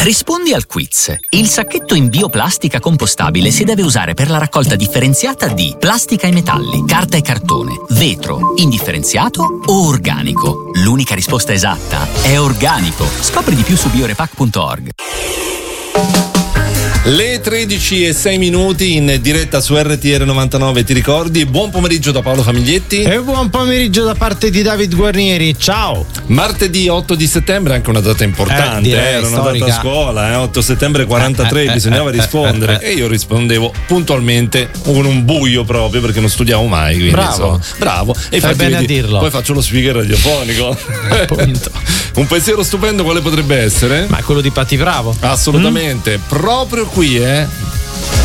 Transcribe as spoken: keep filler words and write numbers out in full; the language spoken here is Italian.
Rispondi al quiz. Il sacchetto in bioplastica compostabile si deve usare per la raccolta differenziata di plastica e metalli, carta e cartone, vetro, indifferenziato o organico. L'unica risposta esatta è organico. Scopri di più su biorepack punto org. Le tredici e sei minuti in diretta su R T R novantanove, ti ricordi? Buon pomeriggio da Paolo Famiglietti. E buon pomeriggio da parte di David Guarnieri, ciao! Martedì otto di settembre, anche una data importante, eh, direi, era una storica. data a scuola, eh? otto settembre quarantatré, eh, eh, bisognava eh, rispondere eh, eh. e io rispondevo puntualmente con un buio proprio perché non studiavo mai. Quindi, Bravo. insomma, bravo. E Fai bene vedi, a dirlo. Poi faccio lo speaker radiofonico. Appunto. Un pensiero stupendo quale potrebbe essere? Ma è quello di Patti Bravo. Assolutamente, mm? proprio qui, eh.